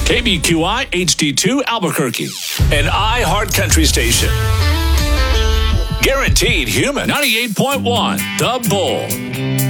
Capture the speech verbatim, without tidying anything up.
K B Q I H D two Albuquerque, an iHeart Country station. Guaranteed human. ninety-eight point one, The Bull.